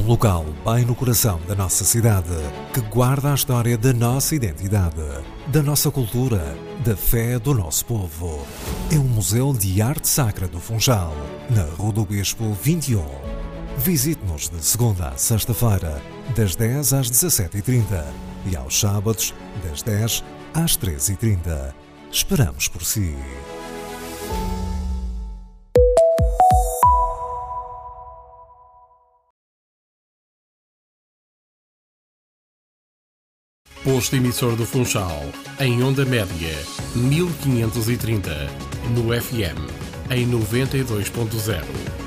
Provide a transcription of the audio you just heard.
local bem no coração da nossa cidade, que guarda a história da nossa identidade, da nossa cultura, da fé do nosso povo. É o Museu de Arte Sacra do Funchal, na Rua do Bispo 21. Visite-nos de segunda a sexta-feira, das 10 às 17h30 e aos sábados, das 10 às 13h30. Esperamos por si. Posto emissor do Funchal, em onda média, 1530, no FM, em 92.0.